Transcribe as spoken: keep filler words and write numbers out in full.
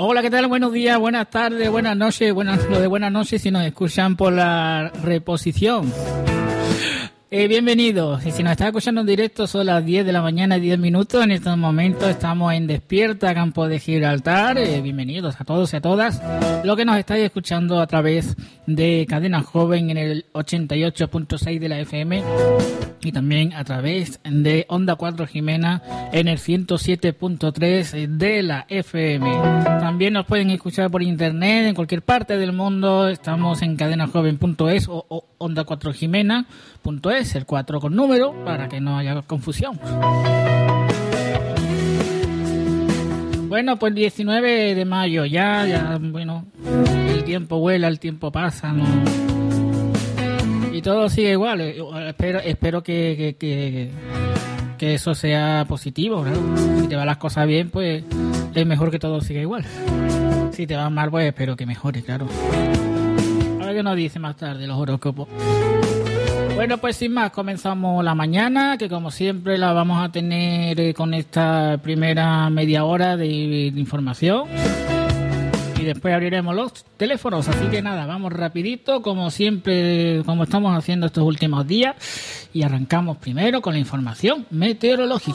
Hola, ¿qué tal? Buenos días, buenas tardes, buenas noches. Buenas, lo de buenas noches si nos escuchan por la reposición. Eh, bienvenidos. Y si nos está escuchando en directo, son las diez de la mañana y diez minutos. En estos momentos estamos en Despierta, Campo de Gibraltar. Eh, bienvenidos a todos y a todas. Lo que nos estáis escuchando a través de Cadena Joven en el ochenta y ocho punto seis de la F M y también a través de Onda cuatro Jimena en el ciento siete punto tres de la F M. También nos pueden escuchar por internet en cualquier parte del mundo. Estamos en cadenajoven punto es o, o Onda cuatro Jimena punto es, el cuatro con número, para que no haya confusión. Bueno, pues diecinueve de mayo, ya, ya, bueno, el tiempo vuela, el tiempo pasa, ¿no? Y todo sigue igual. Espero, espero que, que, que, que eso sea positivo, ¿no? Si te van las cosas bien, pues es mejor que todo siga igual. Si te van mal, pues espero que mejore, claro. A ver qué nos dice más tarde los horóscopos. Bueno, pues sin más, comenzamos la mañana, que como siempre la vamos a tener eh, con esta primera media hora de, de información. Y después abriremos los teléfonos, así que nada, vamos rapidito, como siempre, como estamos haciendo estos últimos días. Y arrancamos primero con la información meteorológica.